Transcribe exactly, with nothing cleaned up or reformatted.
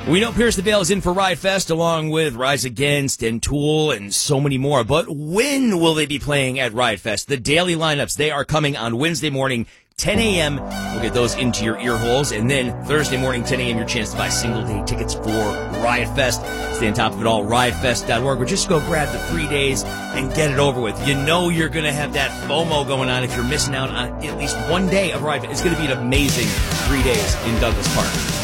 We know Pierce the Veil is in for Riot Fest along with Rise Against and Tool and so many more. But when will they be playing at Riot Fest? The daily lineups, they are coming on Wednesday morning, ten a.m. We'll get those into your ear holes. And then Thursday morning, ten a.m., your chance to buy single-day tickets for Riot Fest. Stay on top of it all, riot fest dot org. Or just go grab the three days and get it over with. You know you're going to have that FOMO going on if you're missing out on at least one day of Riot Fest. It's going to be an amazing three days in Douglas Park.